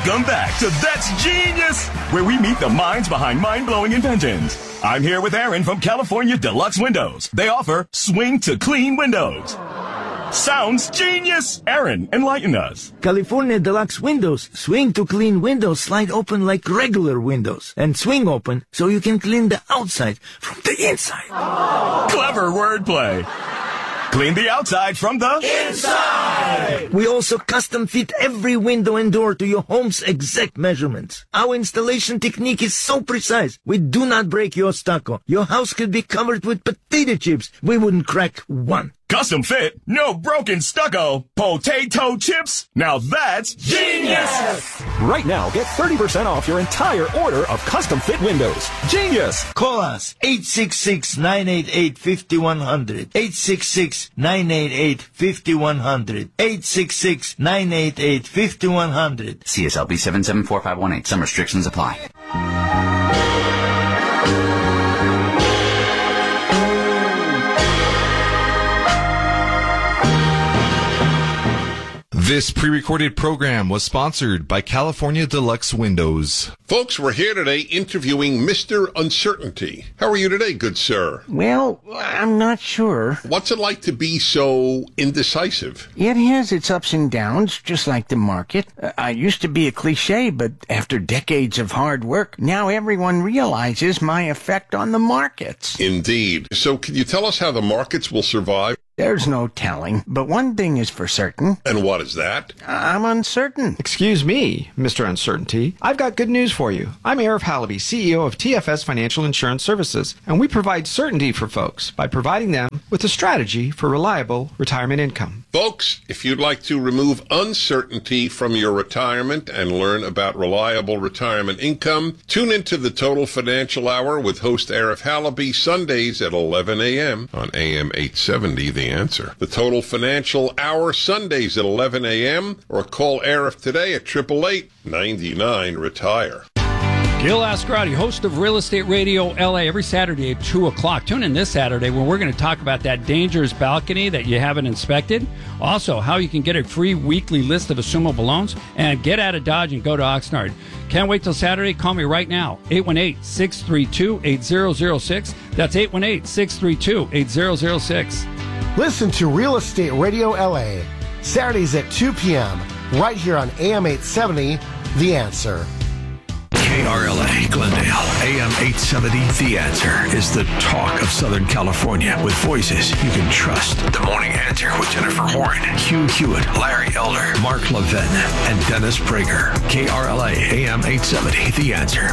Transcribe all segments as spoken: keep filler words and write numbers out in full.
Welcome back to That's Genius, where we meet the minds behind mind-blowing inventions. I'm here with Aaron from California Deluxe Windows. They offer swing to clean windows. Sounds genius! Aaron, enlighten us. California Deluxe Windows. Swing to clean windows slide open like regular windows. And swing open so you can clean the outside from the inside. Clever wordplay. Clean the outside from the inside! We also custom fit every window and door to your home's exact measurements. Our installation technique is so precise, we do not break your stucco. Your house could be covered with potato chips. We wouldn't crack one. Custom fit? No broken stucco. Potato chips? Now that's genius! Right now, get thirty percent off your entire order of custom fit windows. Genius! Call us eight six six, nine eight eight, five one zero zero. eight six six, nine eight eight, five one zero zero. eight six six, nine eight eight, five one zero zero. C S L B seven seven four five one eight. Some restrictions apply. This pre-recorded program was sponsored by California Deluxe Windows. Folks, we're here today interviewing Mister Uncertainty. How are you today, good sir? Well, I'm not sure. What's it like to be so indecisive? It has its ups and downs, just like the market. Uh, I used to be a cliche, but after decades of hard work, now everyone realizes my effect on the markets. Indeed. So can you tell us how the markets will survive? There's no telling, but one thing is for certain. And what is that? I'm uncertain. Excuse me, Mister Uncertainty. I've got good news for you. I'm Arif Halaby, C E O of T F S Financial Insurance Services, and we provide certainty for folks by providing them with a strategy for reliable retirement income. Folks, if you'd like to remove uncertainty from your retirement and learn about reliable retirement income, tune into the Total Financial Hour with host Arif Halaby Sundays at eleven a.m. on A M eight seventy, The Answer. The Total Financial Hour Sundays at eleven a.m. or call Arif today at eight eight eight, nine nine, retire. Gil Ascarati, host of Real Estate Radio L A, every Saturday at two o'clock. Tune in this Saturday when we're going to talk about that dangerous balcony that you haven't inspected. Also, how you can get a free weekly list of assumable loans and get out of Dodge and go to Oxnard. Can't wait till Saturday. Call me right now, eight one eight, six three two, eight zero zero six. That's eight one eight, six three two, eight zero zero six. Listen to Real Estate Radio L A, Saturdays at two p.m., right here on A M eight seventy, The Answer. K R L A Glendale, A M eight seventy, The Answer is the talk of Southern California with voices you can trust. The Morning Answer with Jennifer Horn, Hugh Hewitt, Larry Elder, Mark Levin, and Dennis Prager. K R L A, A M eight seventy, The Answer.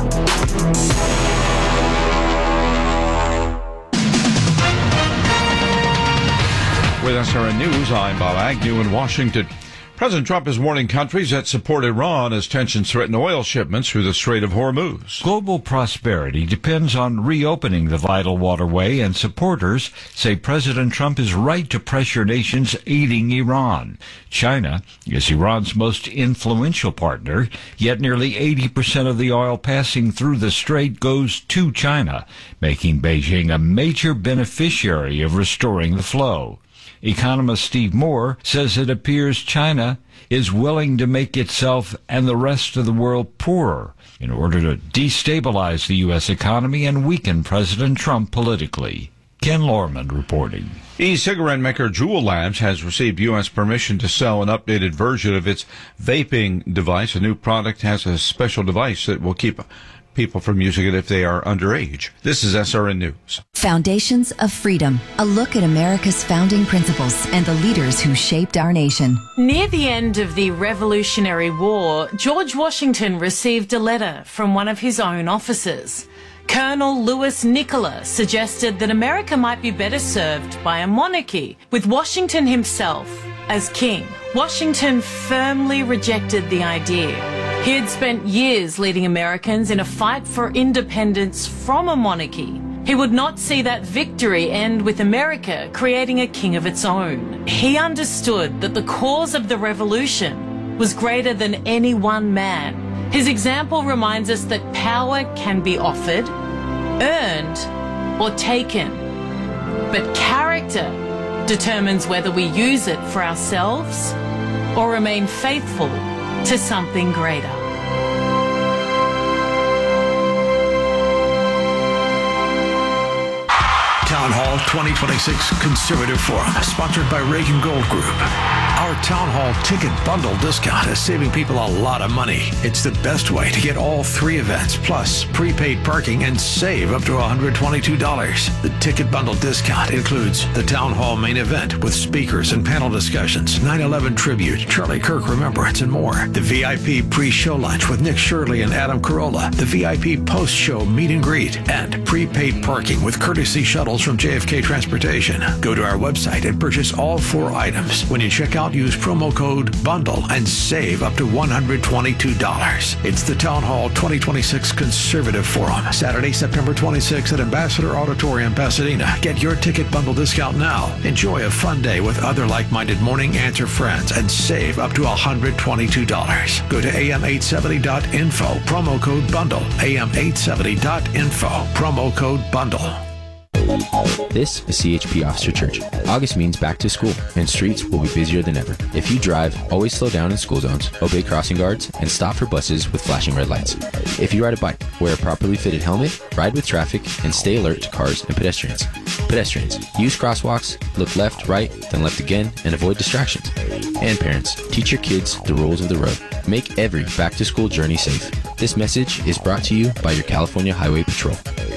With S R N News, I'm Bob Agnew in Washington. President Trump is warning countries that support Iran as tensions threaten oil shipments through the Strait of Hormuz. Global prosperity depends on reopening the vital waterway, and supporters say President Trump is right to pressure nations aiding Iran. China is Iran's most influential partner, yet nearly eighty percent of the oil passing through the strait goes to China, making Beijing a major beneficiary of restoring the flow. Economist Steve Moore says it appears China is willing to make itself and the rest of the world poorer in order to destabilize the U S economy and weaken President Trump politically. Ken Lorman reporting. E-cigarette maker Juul Labs has received U S permission to sell an updated version of its vaping device. A new product has a special device that will keep people from using it if they are underage. This is S R N News. Foundations of Freedom, a look at America's founding principles and the leaders who shaped our nation. Near the end of the Revolutionary War, George Washington received a letter from one of his own officers. Colonel Louis Nicola suggested that America might be better served by a monarchy, with Washington himself as king. Washington firmly rejected the idea. He had spent years leading Americans in a fight for independence from a monarchy. He would not see that victory end with America creating a king of its own. He understood that the cause of the revolution was greater than any one man. His example reminds us that power can be offered, earned, or taken. But character determines whether we use it for ourselves or remain faithful to something greater. Town Hall twenty twenty-six Conservative Forum, sponsored by Reagan Gold Group. Our Town Hall ticket bundle discount is saving people a lot of money. It's the best way to get all three events, plus prepaid parking, and save up to one hundred twenty-two dollars. The ticket bundle discount includes the Town Hall main event with speakers and panel discussions, nine eleven tribute, Charlie Kirk remembrance, and more. The V I P pre-show lunch with Nick Shirley and Adam Carolla, the V I P post-show meet and greet, and prepaid parking with courtesy shuttles from J F K Transportation. Go to our website and purchase all four items. When you check out, use promo code BUNDLE and save up to one hundred twenty-two dollars. It's the Town Hall twenty twenty-six Conservative Forum, Saturday, September twenty-sixth at Ambassador Auditorium, Pasadena. Get your ticket bundle discount now. Enjoy a fun day with other like-minded Morning Answer friends and save up to one hundred twenty-two dollars. Go to A M eight seventy dot info, promo code BUNDLE. A M eight seventy dot info, promo code BUNDLE. This is C H P Officer Church. August means back to school, and streets will be busier than ever. If you drive, always slow down in school zones, obey crossing guards, and stop for buses with flashing red lights. If you ride a bike, wear a properly fitted helmet, ride with traffic, and stay alert to cars and pedestrians. Pedestrians, use crosswalks, look left, right, then left again, and avoid distractions. And parents, teach your kids the rules of the road. Make every back-to-school journey safe. This message is brought to you by your California Highway Patrol.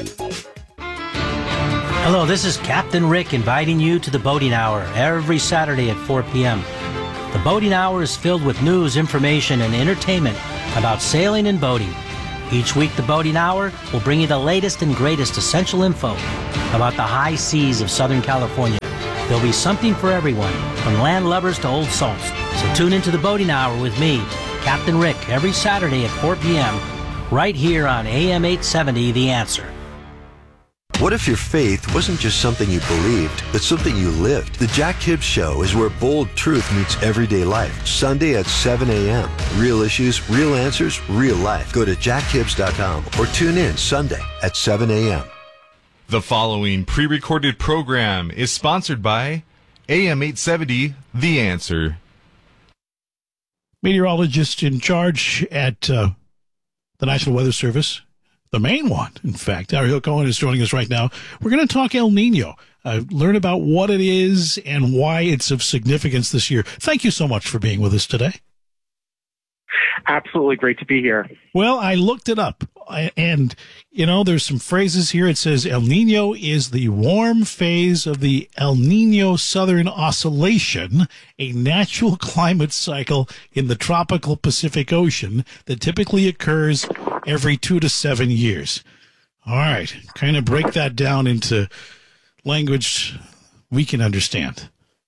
Hello, this is Captain Rick inviting you to the Boating Hour every Saturday at four p.m. The Boating Hour is filled with news, information, and entertainment about sailing and boating. Each week, the Boating Hour will bring you the latest and greatest essential info about the high seas of Southern California. There'll be something for everyone, from land lovers to old salts. So tune into the Boating Hour with me, Captain Rick, every Saturday at four p.m. right here on A M eight seventy, The Answer. What if your faith wasn't just something you believed, but something you lived? The Jack Hibbs Show is where bold truth meets everyday life. Sunday at seven a.m. Real issues, real answers, real life. Go to jack hibbs dot com or tune in Sunday at seven a.m. The following pre-recorded program is sponsored by A M eight seventy, The Answer. Meteorologist in charge at uh, the National Weather Service, the main one, in fact, Ariel Cohen is joining us right now. We're going to talk El Nino, uh, learn about what it is and why it's of significance this year. Thank you so much for being with us today. Absolutely great to be here. Well, I looked it up, and, you know, there's some phrases here. It says El Nino is the warm phase of the El Nino Southern Oscillation, a natural climate cycle in the tropical Pacific Ocean that typically occurs every two to seven years. All right, kind of break that down into language we can understand.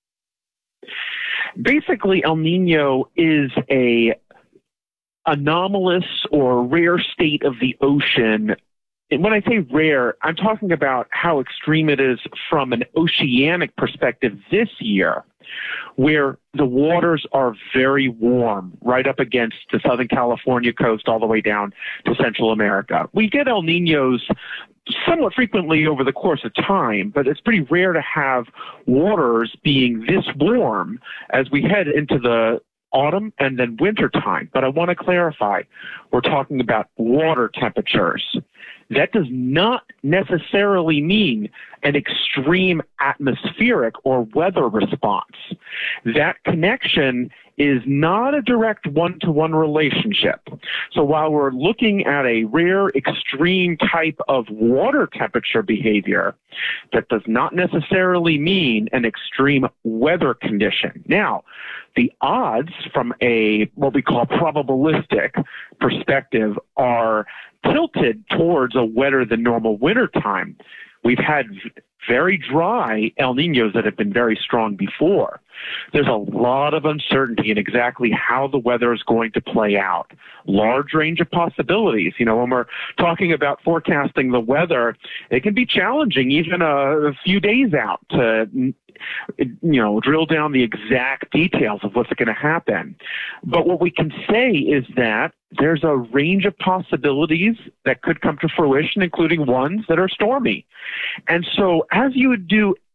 Basically, El Nino is a anomalous or rare state of the ocean. And when I say rare, I'm talking about how extreme it is from an oceanic perspective this year, where the waters are very warm right up against the Southern California coast all the way down to Central America. We get El Ninos somewhat frequently over the course of time, but it's pretty rare to have waters being this warm as we head into the autumn and then winter time. But I want to clarify, we're talking about water temperatures. That does not necessarily mean an extreme atmospheric or weather response. That connection is not a direct one-to-one relationship. So while we're looking at a rare extreme type of water temperature behavior, that does not necessarily mean an extreme weather condition. Now, the odds from a what we call probabilistic perspective are tilted towards a wetter than normal winter time. We've had very dry El Ninos that have been very strong before. There's a lot of uncertainty in exactly how the weather is going to play out. Large range of possibilities. You know, when we're talking about forecasting the weather, it can be challenging even a, a few days out to, you know, drill down the exact details of what's going to happen. But what we can say is that there's a range of possibilities that could come to fruition, including ones that are stormy. And so as you would do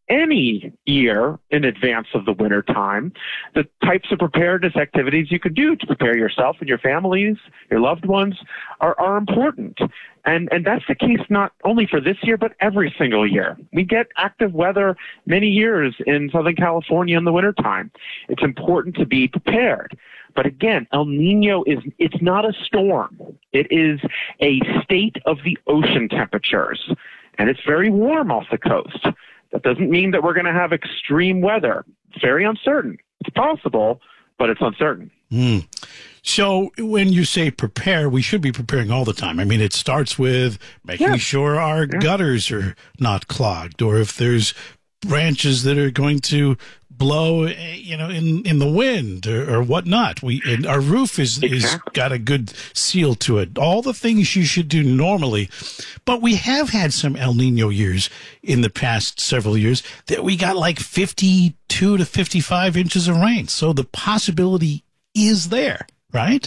any year in advance of the winter time, the types of preparedness activities you could do to prepare yourself and your families, your loved ones, are, are important. And, and that's the case not only for this year, but every single year. We get active weather many years in Southern California in the wintertime. It's important to be prepared. But again, El Nino is, it's not a storm. It is a state of the ocean temperatures. And it's very warm off the coast. That doesn't mean that we're going to have extreme weather. It's very uncertain. It's possible, but it's uncertain. Mm. So when you say prepare, we should be preparing all the time. I mean, it starts with making yeah. sure our yeah. gutters are not clogged, or if there's branches that are going to blow, you know, in, in the wind or, or whatnot. We and our roof is exactly. is got a good seal to it. All the things you should do normally, but we have had some El Nino years in the past several years that we got like fifty-two to fifty-five inches of rain. So the possibility is there, right?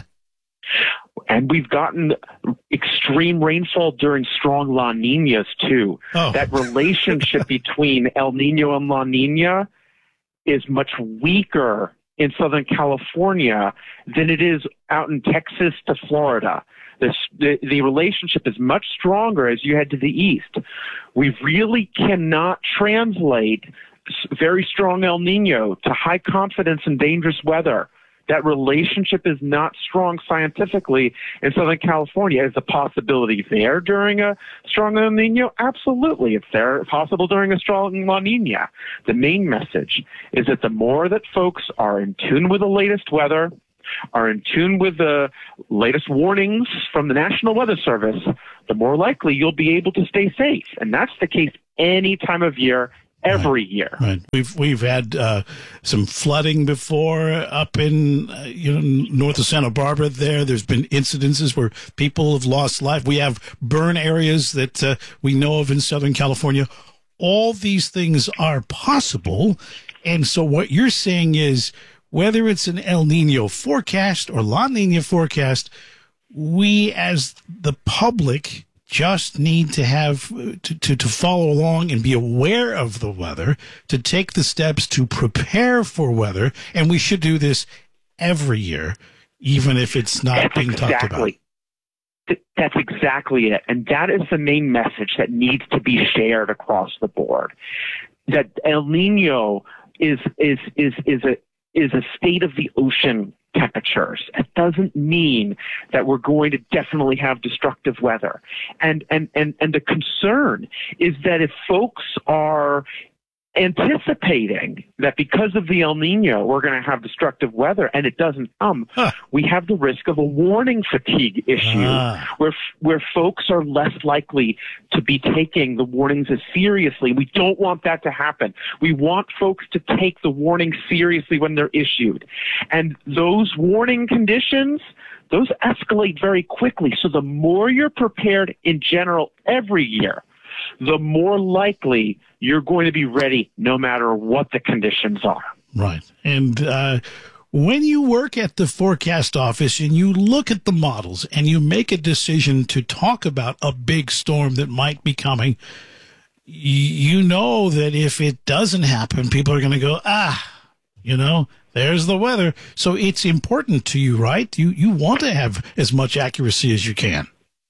And we've gotten extreme rainfall during strong La Niñas too. Oh. That relationship between El Nino and La Niña is much weaker in Southern California than it is out in Texas to Florida. This, the, the relationship is much stronger as you head to the east. We really cannot translate very strong El Nino to high confidence and dangerous weather. That relationship is not strong scientifically in Southern California. Is the possibility there during a strong El Nino? Absolutely. It's there, possible during a strong La Nina. The main message is that the more that folks are in tune with the latest weather, are in tune with the latest warnings from the National Weather Service, the more likely you'll be able to stay safe. And that's the case any time of year, every right. year. Right. We've we've had uh, some flooding before up in uh, you know north of Santa Barbara. There, there's been incidences where people have lost life. We have burn areas that uh, we know of in Southern California. All these things are possible, and so what you're saying is whether it's an El Nino forecast or La Nina forecast, we as the public just need to have to, to, to follow along and be aware of the weather, to take the steps to prepare for weather. And we should do this every year, even if it's not That's being exactly. talked about. That's exactly it. And that is the main message that needs to be shared across the board. That El Nino is, is, is, is a, is a state of the ocean temperatures. It doesn't mean that we're going to definitely have destructive weather. And, and, and, and the concern is that if folks are anticipating that because of the El Nino, we're going to have destructive weather and it doesn't come, huh. we have the risk of a warning fatigue issue ah. where, where folks are less likely to be taking the warnings as seriously. We don't want that to happen. We want folks to take the warnings seriously when they're issued. And those warning conditions, those escalate very quickly. So the more you're prepared in general every year, the more likely you're going to be ready no matter what the conditions are. Right. And uh, when you work at the forecast office and you look at the models and you make a decision to talk about a big storm that might be coming, you know that if it doesn't happen, people are going to go, ah, you know, there's the weather. So it's important to you, right? You, you want to have as much accuracy as you can.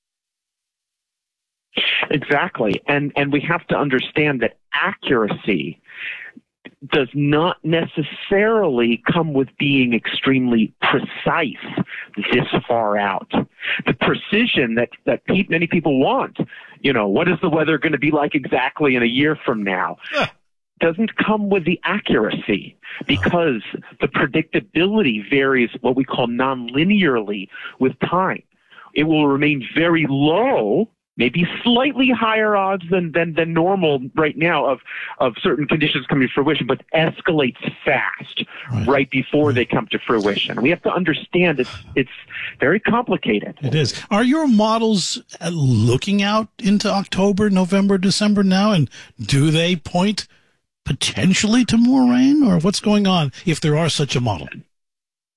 Exactly. And and we have to understand that accuracy does not necessarily come with being extremely precise this far out. The precision that, that pe- many people want, you know, what is the weather going to be like exactly in a year from now, yeah. doesn't come with the accuracy because the predictability varies what we call non-linearly with time. It will remain very low, maybe slightly higher odds than, than, than normal right now of, of certain conditions coming to fruition, but escalates fast right, right before right. they come to fruition. We have to understand it's, it's very complicated. It is. Are your models looking out into October, November, December now, and do they point potentially to more rain, or what's going on if there are such a model?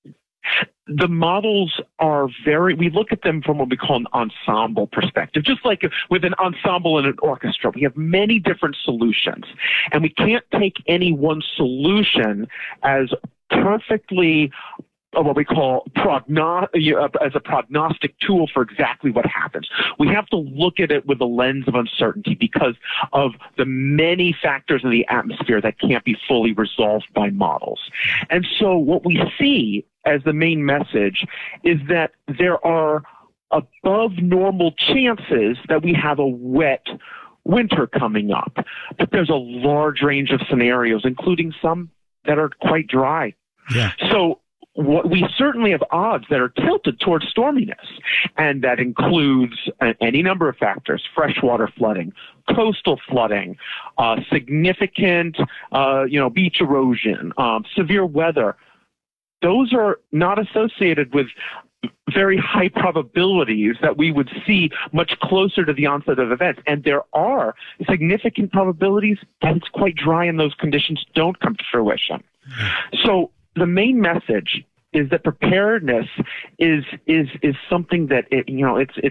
The models are very, we look at them from what we call an ensemble perspective. Just like with an ensemble and an orchestra, we have many different solutions. And we can't take any one solution as perfectly uh, what we call progno- uh, as a prognostic tool for exactly what happens. We have to look at it with a lens of uncertainty because of the many factors in the atmosphere that can't be fully resolved by models. And so what we see as the main message is that there are above normal chances that we have a wet winter coming up. But there's a large range of scenarios, including some that are quite dry. Yeah. So what we certainly have odds that are tilted towards storminess, and that includes uh, any number of factors: freshwater flooding, coastal flooding, uh, significant, uh, you know, beach erosion, um, severe weather. Those are not associated with very high probabilities that we would see much closer to the onset of events. And there are significant probabilities that it's quite dry and those conditions don't come to fruition. So the main message is that preparedness is is is something that it, you know it's it's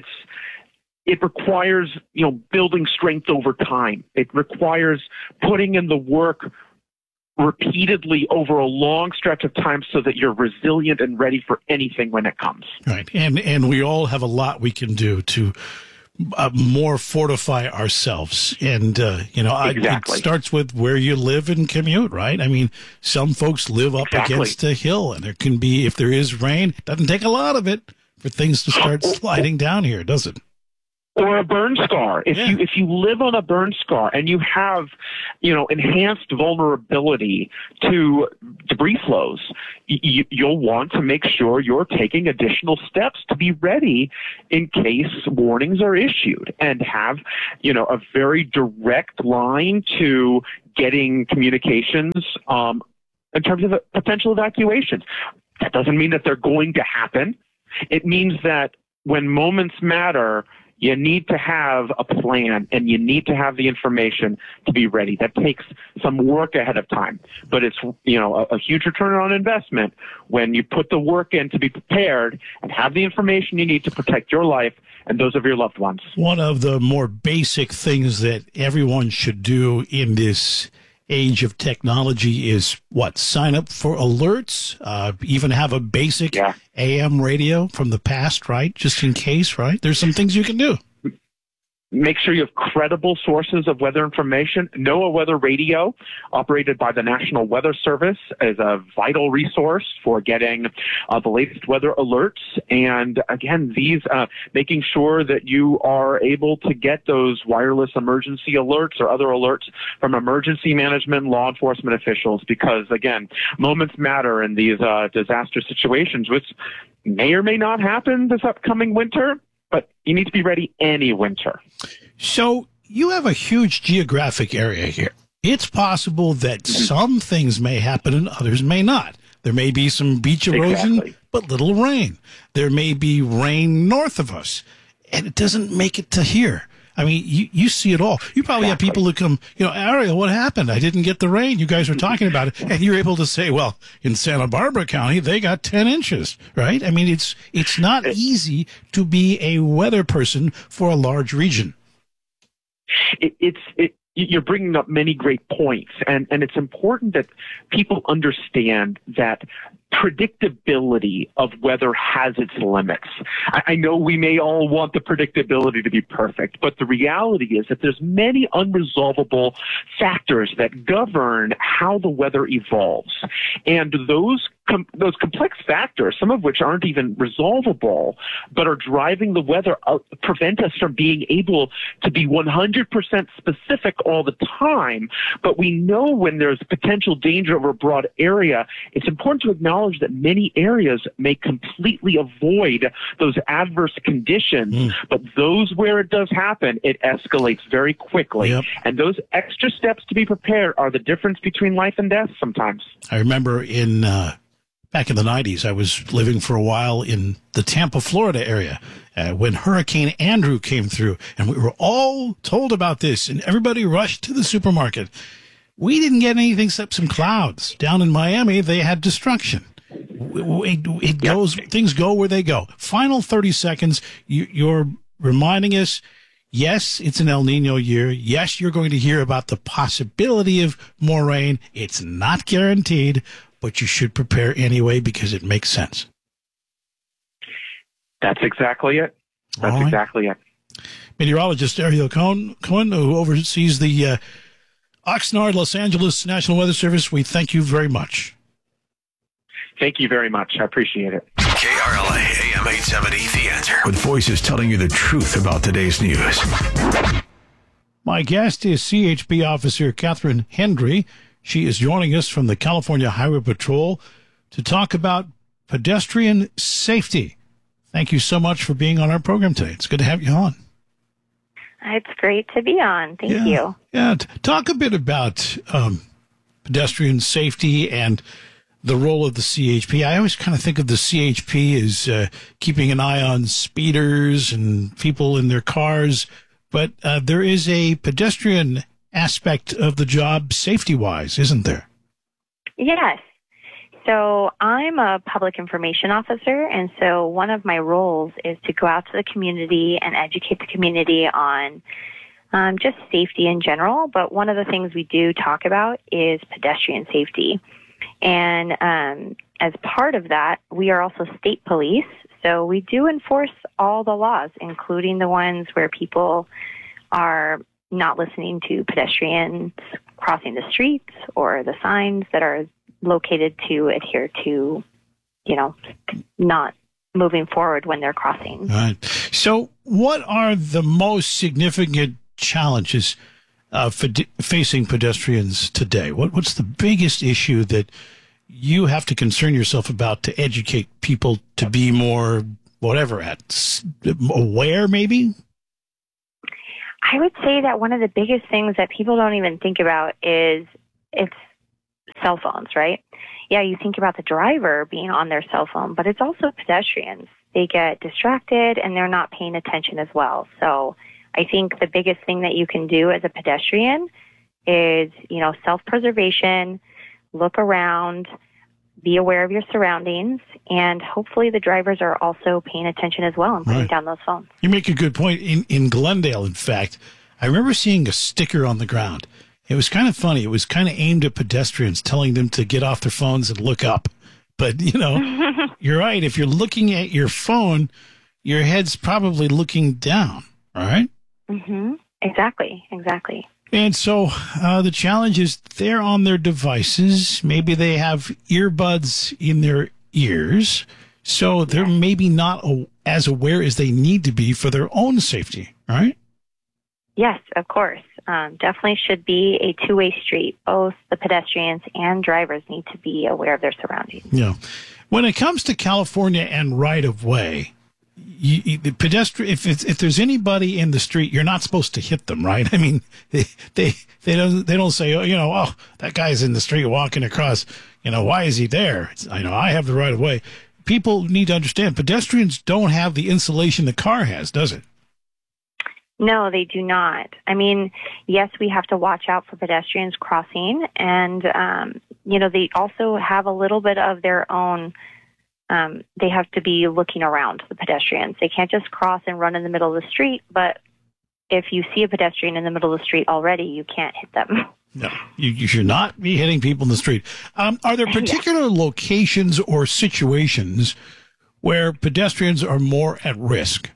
it requires you know building strength over time. It requires putting in the work repeatedly over a long stretch of time so that you're resilient and ready for anything when it comes. Right. And and we all have a lot we can do to uh, more fortify ourselves. And, uh, you know, exactly. I, it starts with where you live and commute, right? I mean, some folks live up exactly. against a hill, and there can be, if there is rain, it doesn't take a lot of it for things to start sliding down here, does it? Or a burn scar. If yeah. you if you live on a burn scar and you have, you know, enhanced vulnerability to debris flows, you, you'll want to make sure you're taking additional steps to be ready in case warnings are issued, and have, you know, a very direct line to getting communications um, in terms of potential evacuations. That doesn't mean that they're going to happen. It means that when moments matter, you need to have a plan, and you need to have the information to be ready. That takes some work ahead of time, but it's, you know, a, a huge return on investment when you put the work in to be prepared and have the information you need to protect your life and those of your loved ones. One of the more basic things that everyone should do in this age of technology is what? Sign up for alerts, uh, even have a basic yeah. A M radio from the past, right? Just in case, right? There's some things you can do. Make sure you have credible sources of weather information. NOAA Weather Radio, operated by the National Weather Service, is a vital resource for getting uh, the latest weather alerts. And again, these uh, making sure that you are able to get those wireless emergency alerts or other alerts from emergency management and law enforcement officials, because again, moments matter in these uh, disaster situations, which may or may not happen this upcoming winter. But you need to be ready any winter. So you have a huge geographic area here. It's possible that mm-hmm. some things may happen and others may not. There may be some beach erosion, exactly. but little rain. There may be rain north of us, and it doesn't make it to here. I mean, you, you see it all. You probably exactly. have people who come, you know, Ariel, what happened? I didn't get the rain. You guys were talking about it. And you're able to say, well, in Santa Barbara County, they got ten inches, right? I mean, it's it's not easy to be a weather person for a large region. It, it's it, you're bringing up many great points, and, and it's important that people understand that predictability of weather has its limits. I, I know we may all want the predictability to be perfect, but the reality is that there's many unresolvable factors that govern how the weather evolves. And those com- those complex factors, some of which aren't even resolvable, but are driving the weather out, prevent us from being able to be one hundred percent specific all the time. But we know when there's potential danger over a broad area, it's important to acknowledge that many areas may completely avoid those adverse conditions, mm. but those where it does happen, it escalates very quickly. Yep. And those extra steps to be prepared are the difference between life and death sometimes. I remember in uh, back in the nineties, I was living for a while in the Tampa, Florida area uh, when Hurricane Andrew came through, and we were all told about this, and everybody rushed to the supermarket. We didn't get anything except some clouds. Down in Miami, they had destruction. It, it goes. Things go where they go. Final thirty seconds. You, you're reminding us. Yes, it's an El Nino year. Yes, you're going to hear about the possibility of more rain. It's not guaranteed, but you should prepare anyway because it makes sense. That's exactly it. That's All right. exactly it. Meteorologist Ariel Cohen, Cohen, who oversees the uh, Oxnard, Los Angeles National Weather Service, we thank you very much. Thank you very much. I appreciate it. K R L A, A M eight seventy, The Answer. With voices telling you the truth about today's news. My guest is C H P Officer Catherine Hendry. She is joining us from the California Highway Patrol to talk about pedestrian safety. Thank you so much for being on our program today. It's good to have you on. It's great to be on. Thank yeah. you. Yeah. Talk a bit about um, pedestrian safety and the role of the C H P. I always kind of think of the C H P as uh, keeping an eye on speeders and people in their cars, but uh, there is a pedestrian aspect of the job safety-wise, isn't there? Yes. So I'm a public information officer, and so one of my roles is to go out to the community and educate the community on um, just safety in general, but one of the things we do talk about is pedestrian safety. And um, as part of that, we are also state police, so we do enforce all the laws, including the ones where people are not listening to pedestrians crossing the streets or the signs that are located to adhere to, you know, not moving forward when they're crossing. All right. So what are the most significant challenges uh, for d- facing pedestrians today? What What's the biggest issue that you have to concern yourself about to educate people to be more, whatever, at aware maybe? I would say that one of the biggest things that people don't even think about is it's cell phones, right? Yeah, you think about the driver being on their cell phone, but it's also pedestrians. They get distracted and they're not paying attention as well. So I think the biggest thing that you can do as a pedestrian is, you know, self-preservation, look around, be aware of your surroundings, and hopefully the drivers are also paying attention as well and putting Right. down those phones. You make a good point. In, in Glendale, in fact, I remember seeing a sticker on the ground. It was kind of funny. It was kind of aimed at pedestrians, telling them to get off their phones and look up. But, you know, you're right. If you're looking at your phone, your head's probably looking down, all right? Mm-hmm. Exactly, exactly. And so uh, the challenge is they're on their devices. Maybe they have earbuds in their ears. So they're maybe not a- as aware as they need to be for their own safety, right? Yes, of course. Um, definitely should be a two-way street. Both the pedestrians and drivers need to be aware of their surroundings. Yeah. When it comes to California and right-of-way, you, you, the pedestrian, if it's, if there's anybody in the street, you're not supposed to hit them, right? I mean, they they they don't they don't say, oh, you know, oh, that guy's in the street walking across. You know, why is he there? It's, I know I have the right of way. People need to understand pedestrians don't have the insulation the car has, does it? No, they do not. I mean, yes, we have to watch out for pedestrians crossing, and um, you know, they also have a little bit of their own. Um, they have to be looking around the pedestrians. They can't just cross and run in the middle of the street, but if you see a pedestrian in the middle of the street already, you can't hit them. No, you, you should not be hitting people in the street. Um, are there particular yeah. locations or situations where pedestrians are more at risk?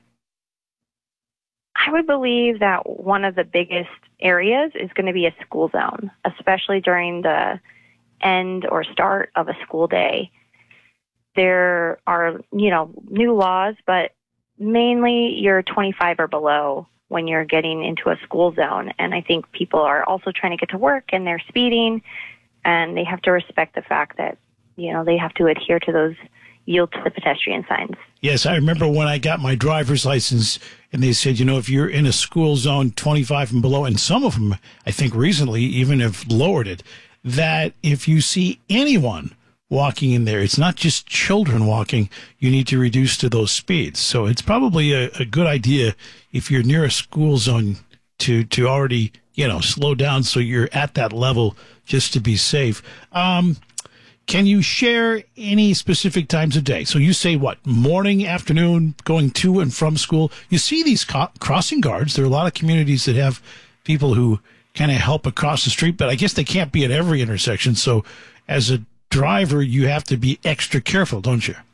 I would believe that one of the biggest areas is going to be a school zone, especially during the end or start of a school day. There are, you know, new laws, but mainly you're twenty-five or below when you're getting into a school zone. And I think people are also trying to get to work and they're speeding, and they have to respect the fact that, you know, they have to adhere to those yield to the pedestrian signs. Yes, I remember when I got my driver's license and they said, you know, if you're in a school zone twenty-five and below, and some of them, I think recently even have lowered it, that if you see anyone walking in there, it's not just children walking, you need to reduce to those speeds. So it's probably a, a good idea if you're near a school zone to, to already, you know, slow down so you're at that level just to be safe. Um, Can you share any specific times of day? So you say what, morning, afternoon, going to and from school? You see these co- crossing guards. There are a lot of communities that have people who kind of help across the street, but I guess they can't be at every intersection. So as a driver, you have to be extra careful, don't you?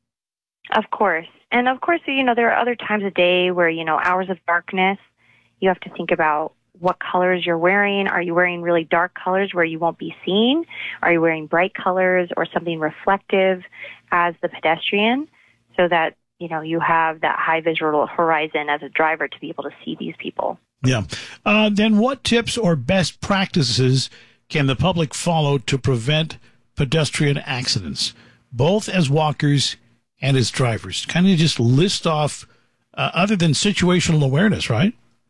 Of course. And of course, you know, there are other times of day where, you know, hours of darkness, you have to think about what colors you're wearing. Are you wearing really dark colors where you won't be seen? Are you wearing bright colors or something reflective as the pedestrian so that, you know, you have that high visual horizon as a driver to be able to see these people? Yeah. Uh, then what tips or best practices can the public follow to prevent pedestrian accidents, both as walkers and as drivers? Kind of just list off, uh, other than situational awareness, right?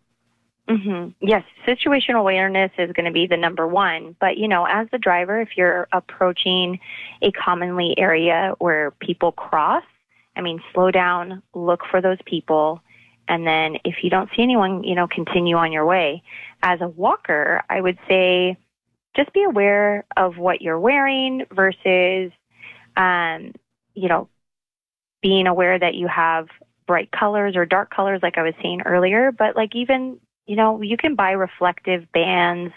Mm-hmm. Yes, situational awareness is going to be the number one. But, you know, as the driver, if you're approaching a commonly area where people cross, I mean, slow down, look for those people. And then if you don't see anyone, you know, continue on your way. As a walker, I would say just be aware of what you're wearing versus, um, you know, being aware that you have bright colors or dark colors, like I was saying earlier. But like even, you know, you can buy reflective bands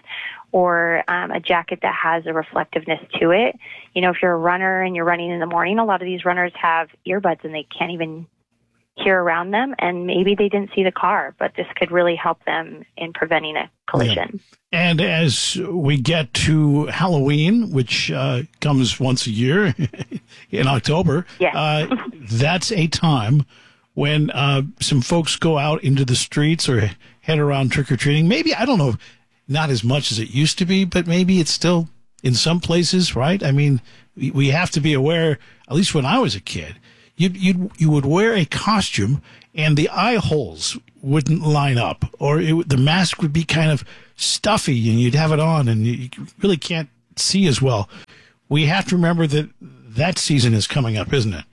or um, a jacket that has a reflectiveness to it. You know, if you're a runner and you're running in the morning, a lot of these runners have earbuds and they can't even hear around them, and maybe they didn't see the car, but this could really help them in preventing a collision. Yeah. And as we get to Halloween, which uh, comes once a year in October, yes. uh, that's a time when uh, some folks go out into the streets or head around trick-or-treating. Maybe, I don't know, not as much as it used to be, but maybe it's still in some places, right? I mean, we, we have to be aware, at least when I was a kid, you you you would wear a costume and the eye holes wouldn't line up, or it, the mask would be kind of stuffy and you'd have it on and you really can't see as well. We have to remember that that season is coming up, isn't it?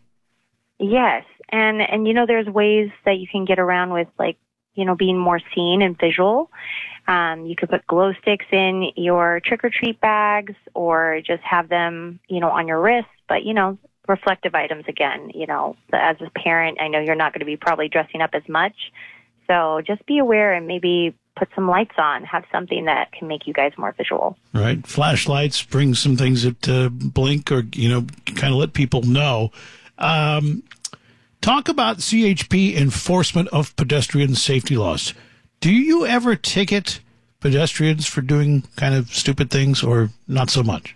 Yes. And, and, you know, there's ways that you can get around with, like, you know, being more seen and visual. Um, you could put glow sticks in your trick-or-treat bags or just have them, you know, on your wrists. But, you know, reflective items again, you know, as a parent, I know you're not going to be probably dressing up as much. So just be aware and maybe put some lights on, have something that can make you guys more visual. Right. Flashlights, bring some things that uh, blink or, you know, kind of let people know. Um, talk about C H P enforcement of pedestrian safety laws. Do you ever ticket pedestrians for doing kind of stupid things or not so much?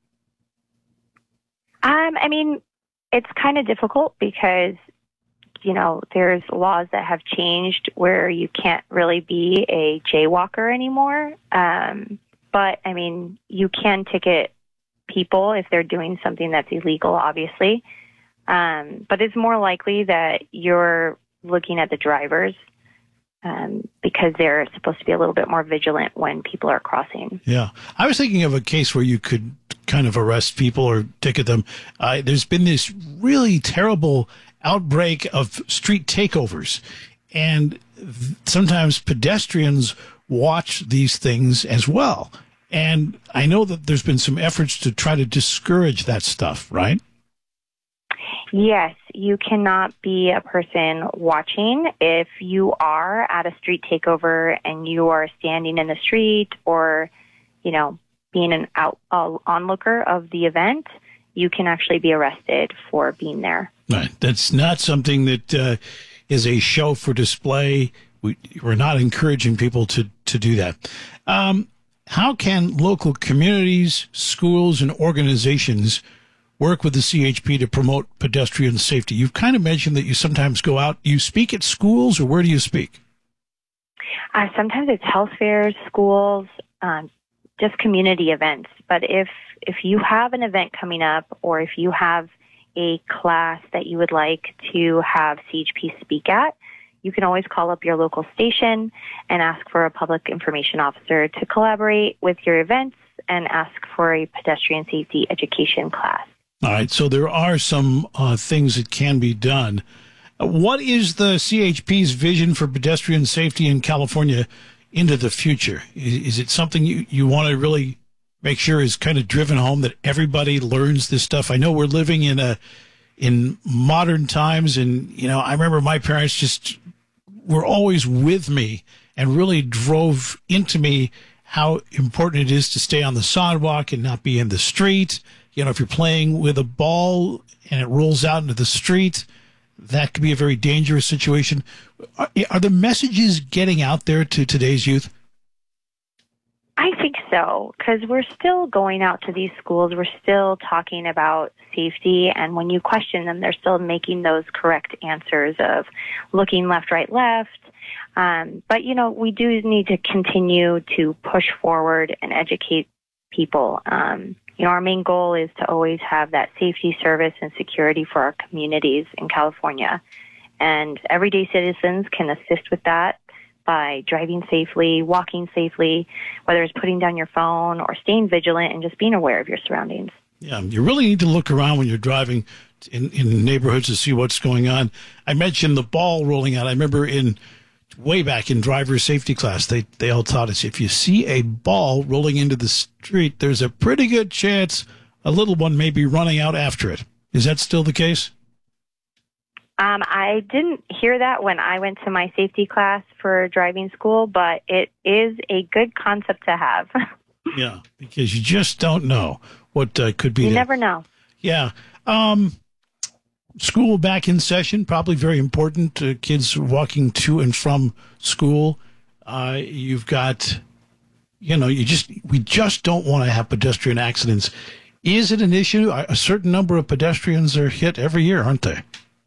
Um, I mean, it's kind of difficult because, you know, there's laws that have changed where you can't really be a jaywalker anymore. Um, but, I mean, you can ticket people if they're doing something that's illegal, obviously. Um, but it's more likely that you're looking at the drivers um, because they're supposed to be a little bit more vigilant when people are crossing. Yeah. I was thinking of a case where you could kind of arrest people or ticket them. Uh, there's been this really terrible outbreak of street takeovers, and th- sometimes pedestrians watch these things as well. And I know that there's been some efforts to try to discourage that stuff, right? Yes, you cannot be a person watching. If you are at a street takeover and you are standing in the street or, you know, being an out, uh, onlooker of the event, you can actually be arrested for being there. Right. That's not something that uh, is a show for display. We, we're not encouraging people to, to do that. Um, how can local communities, schools, and organizations work with the C H P to promote pedestrian safety? You've kind of mentioned that you sometimes go out. You speak at schools, or where do you speak? Uh, sometimes it's health fairs, schools, um, just community events. But if if you have an event coming up, or if you have a class that you would like to have C H P speak at, you can always call up your local station and ask for a public information officer to collaborate with your events and ask for a pedestrian safety education class. All right, so there are some uh, things that can be done. Uh, what is the C H P's vision for pedestrian safety in California into the future? Is, is it something you, you want to really make sure is kind of driven home that everybody learns this stuff. I know we're living in a in modern times, and you know, I remember my parents just were always with me and really drove into me how important it is to stay on the sidewalk and not be in the street. You know, if you're playing with a ball and it rolls out into the street, that could be a very dangerous situation. Are, are the messages getting out there to today's youth? I think so, because we're still going out to these schools. We're still talking about safety, and when you question them, they're still making those correct answers of looking left, right, left. Um, but, you know, we do need to continue to push forward and educate people. Um, you know, our main goal is to always have that safety, service, and security for our communities in California. And everyday citizens can assist with that by driving safely, walking safely, whether it's putting down your phone or staying vigilant and just being aware of your surroundings. Yeah, you really need to look around when you're driving in, in neighborhoods to see what's going on. I mentioned the ball rolling out. I remember in way back in driver's safety class, they, they all taught us if you see a ball rolling into the street, there's a pretty good chance a little one may be running out after it. Is that still the case? Um, I didn't hear that when I went to my safety class for driving school, but it is a good concept to have. Yeah, because you just don't know what uh, could be You there. never know. Yeah. Um, school back in session, probably very important. Uh, kids walking to and from school. Uh, you've got, you know, you just we just don't want to have pedestrian accidents. Is it an issue? A certain number of pedestrians are hit every year, aren't they?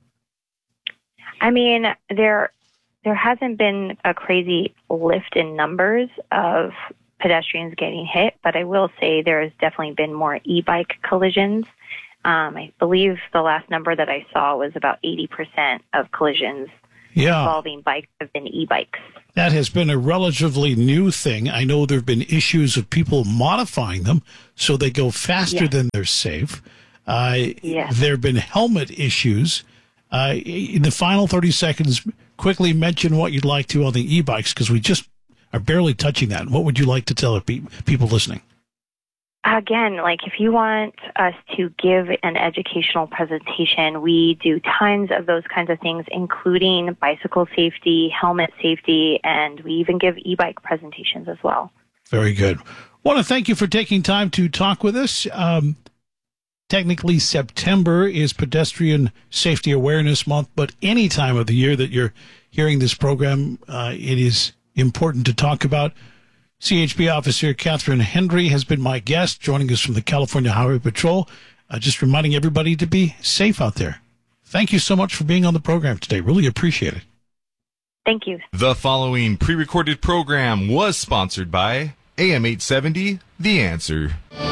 I mean, there there hasn't been a crazy lift in numbers of pedestrians getting hit, but I will say there has definitely been more e-bike collisions. Um, I believe the last number that I saw was about eighty percent of collisions yeah. involving bikes have been e-bikes. That has been a relatively new thing. I know there have been issues of people modifying them so they go faster Yeah. than they're safe. Uh, Yes. There have been helmet issues. Uh, in the final thirty seconds, quickly mention what you'd like to on the e-bikes, because we just are barely touching that. What would you like to tell pe- people listening? Again, like if you want us to give an educational presentation, we do tons of those kinds of things, including bicycle safety, helmet safety, and we even give e-bike presentations as well. Very good. Want to thank you for taking time to talk with us. Um, technically, September is Pedestrian Safety Awareness Month, but any time of the year that you're hearing this program, uh, it is important to talk about. C H P Officer Catherine Hendry has been my guest, joining us from the California Highway Patrol, uh, just reminding everybody to be safe out there. Thank you so much for being on the program today. Really appreciate it. Thank you. The following pre-recorded program was sponsored by A M eight seventy, The Answer.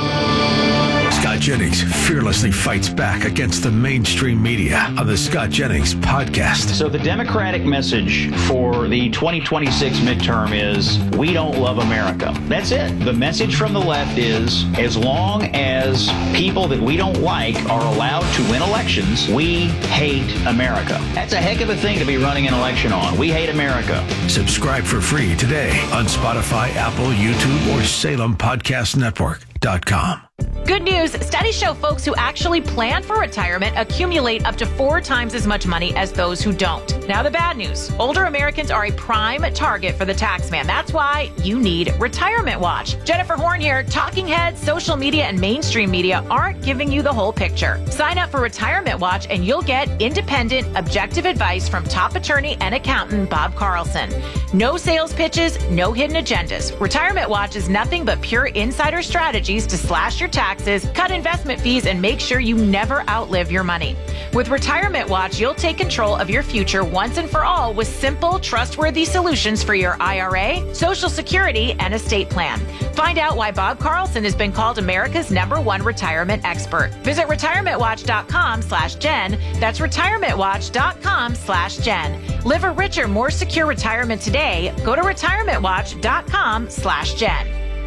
Scott Jennings fearlessly fights back against the mainstream media on the Scott Jennings podcast. So the Democratic message for the twenty twenty-six midterm is, we don't love America. That's it. The message from the left is, as long as people that we don't like are allowed to win elections, we hate America. That's a heck of a thing to be running an election on. We hate America. Subscribe for free today on Spotify, Apple, YouTube, or Salem Podcast Network dot com. Good news. Studies show folks who actually plan for retirement accumulate up to four times as much money as those who don't. Now, the bad news. Older Americans are a prime target for the tax man. That's why you need Retirement Watch. Jennifer Horn here. Talking heads, social media, and mainstream media aren't giving you the whole picture. Sign up for Retirement Watch and you'll get independent, objective advice from top attorney and accountant Bob Carlson. No sales pitches, no hidden agendas. Retirement Watch is nothing but pure insider strategies to slash your taxes, cut investment fees, and make sure you never outlive your money. With Retirement Watch, you'll take control of your future once and for all with simple, trustworthy solutions for your I R A, Social Security, and estate plan. Find out why Bob Carlson has been called America's number one retirement expert. Visit retirementwatch.com slash Jen. That's retirementwatch.com slash Jen. Live a richer, more secure retirement today. Go to retirementwatch.com slash Jen.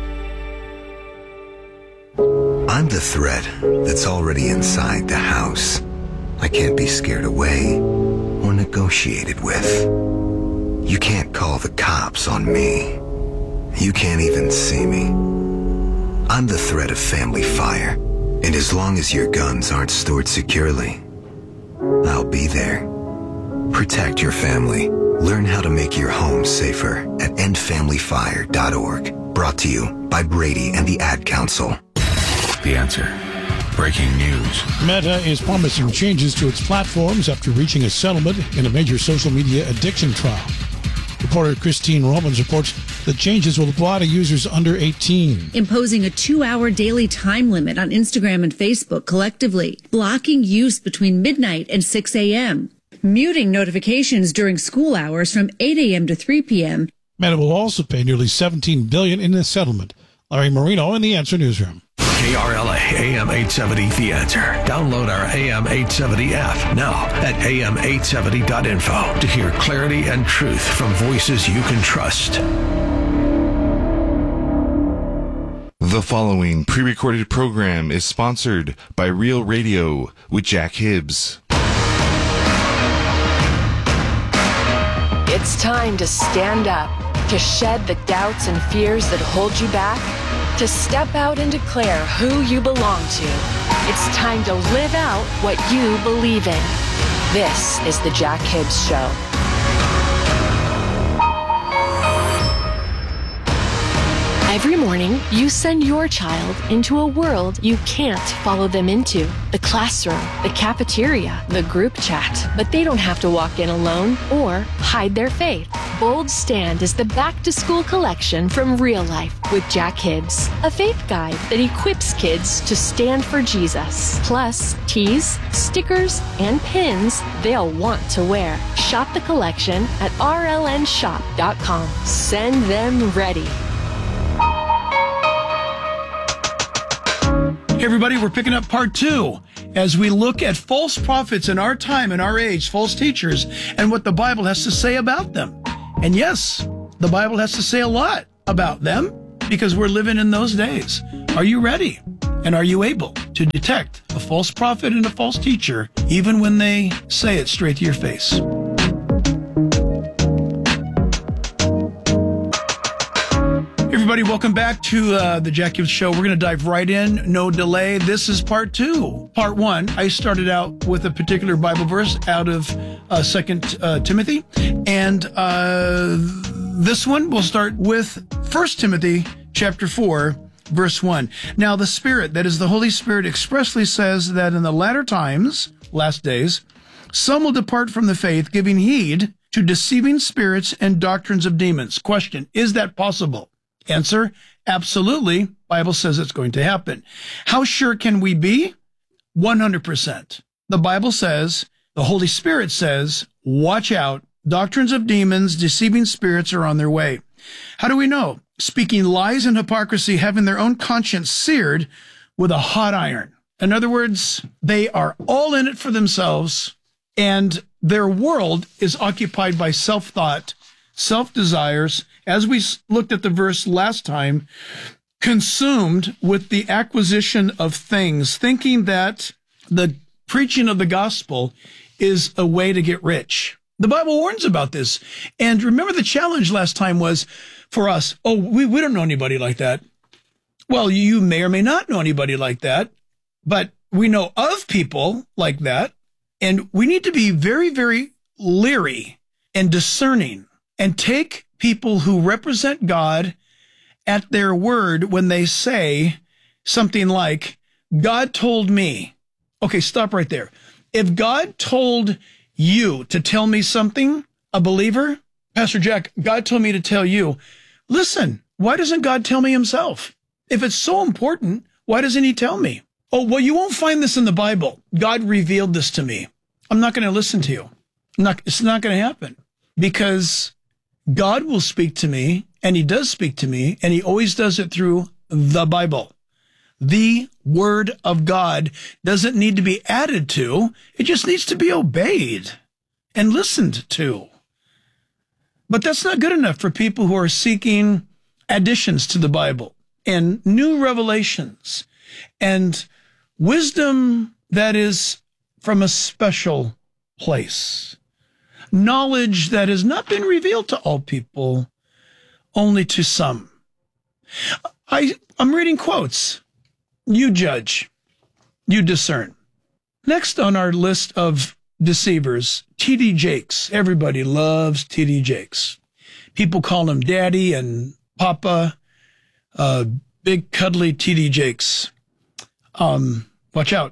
I'm the threat that's already inside the house. I can't be scared away or negotiated with. You can't call the cops on me. You can't even see me. I'm the threat of family fire. And as long as your guns aren't stored securely, I'll be there. Protect your family. Learn how to make your home safer at end family fire dot org. Brought to you by Brady and the Ad Council. The Answer. Breaking news. Meta is promising changes to its platforms after reaching a settlement in a major social media addiction trial. Reporter Christine Romans reports the changes will apply to users under eighteen. Imposing a two-hour daily time limit on Instagram and Facebook collectively, blocking use between midnight and six a.m., muting notifications during school hours from eight a.m. to three p.m. Meta will also pay nearly seventeen billion dollars in this settlement. Larry Marino in the Answer Newsroom. K R L A A M eight seventy The Answer. Download our A M eight seventy app now at A M eight seventy dot info to hear clarity and truth from voices you can trust. The following pre-recorded program is sponsored by Real Radio with Jack Hibbs. It's time to stand up, to shed the doubts and fears that hold you back, to step out and declare who you belong to. It's time to live out what you believe in. This is the Jack Hibbs Show. Every morning, you send your child into a world you can't follow them into. The classroom, the cafeteria, the group chat. But they don't have to walk in alone or hide their faith. Bold Stand is the back-to-school collection from Real Life with Jack Hibbs, a faith guide that equips kids to stand for Jesus. Plus, tees, stickers, and pins they'll want to wear. Shop the collection at R L N shop dot com. Send them ready. Hey everybody, we're picking up part two as we look at false prophets in our time and our age, false teachers, and what the Bible has to say about them. And yes, the Bible has to say a lot about them because we're living in those days. Are you ready? And are you able to detect a false prophet and a false teacher even when they say it straight to your face? Everybody, welcome back to uh, the Jack Hibbs Show. We're going to dive right in, no delay. This is part two. Part one, I started out with a particular Bible verse out of uh, Second uh, Timothy. And uh, this one, we'll start with First Timothy chapter four, verse one. Now, the Spirit, that is the Holy Spirit, expressly says that in the latter times, last days, some will depart from the faith, giving heed to deceiving spirits and doctrines of demons. Question, is that possible? Answer, absolutely. Bible says it's going to happen. How sure can we be? one hundred percent. The Bible says, the Holy Spirit says, watch out. Doctrines of demons, deceiving spirits are on their way. How do we know? Speaking lies and hypocrisy, having their own conscience seared with a hot iron. In other words, they are all in it for themselves, and their world is occupied by self-thought, self-desires, as we looked at the verse last time, consumed with the acquisition of things, thinking that the preaching of the gospel is a way to get rich. The Bible warns about this. And remember, the challenge last time was for us, oh, we, we don't know anybody like that. Well, you may or may not know anybody like that, but we know of people like that. And we need to be very, very leery and discerning and take people who represent God at their word when they say something like, God told me. Okay, stop right there. If God told you to tell me something, a believer, Pastor Jack, God told me to tell you, listen, why doesn't God tell me himself? If it's so important, why doesn't he tell me? Oh, well, you won't find this in the Bible. God revealed this to me. I'm not going to listen to you. I'm not, it's not going to happen because God will speak to me, and he does speak to me, and he always does it through the Bible. The Word of God doesn't need to be added to. It just needs to be obeyed and listened to. But that's not good enough for people who are seeking additions to the Bible and new revelations and wisdom that is from a special place. Knowledge that has not been revealed to all people, only to some. I, I'm reading quotes. You judge. You discern. Next on our list of deceivers, T D Jakes. Everybody loves T D Jakes. People call him Daddy and Papa. Uh, big, cuddly T D Jakes. Um, watch out.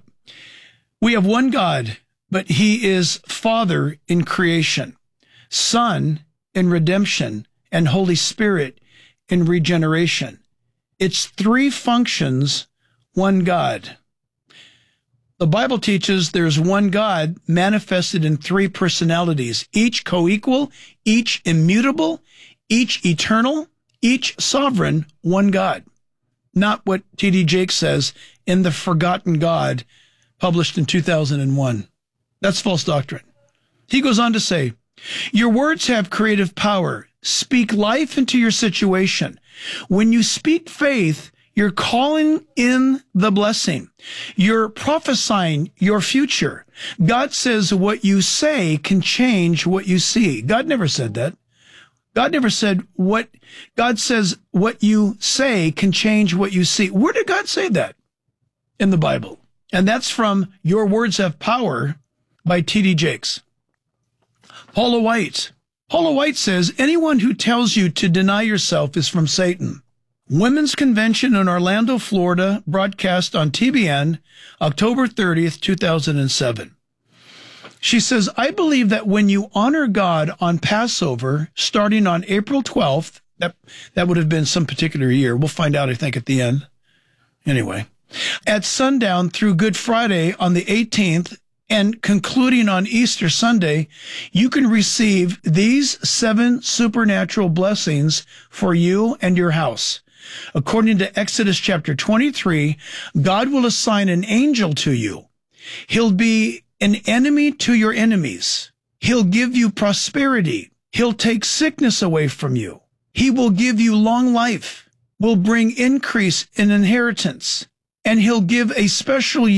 We have one God, but he is Father in creation, Son in redemption, and Holy Spirit in regeneration. It's three functions, one God. The Bible teaches there's one God manifested in three personalities, each co-equal, each immutable, each eternal, each sovereign, one God. Not what T D Jakes says in The Forgotten God, published in two thousand one. That's false doctrine. He goes on to say, your words have creative power. Speak life into your situation. When you speak faith, you're calling in the blessing. You're prophesying your future. God says what you say can change what you see. God never said that. God never said what, God says what you say can change what you see. Where did God say that? In the Bible. And that's from Your Words Have Power by T D Jakes. Paula White. Paula White says, anyone who tells you to deny yourself is from Satan. Women's Convention in Orlando, Florida, broadcast on T B N, October thirtieth, two thousand seven. She says, I believe that when you honor God on Passover, starting on April twelfth, that, that would have been some particular year. We'll find out, I think, at the end. Anyway, at sundown through Good Friday on the eighteenth, and concluding on Easter Sunday, you can receive these seven supernatural blessings for you and your house. According to Exodus chapter twenty-three, God will assign an angel to you. He'll be an enemy to your enemies. He'll give you prosperity. He'll take sickness away from you. He will give you long life, will bring increase in inheritance, and he'll give a special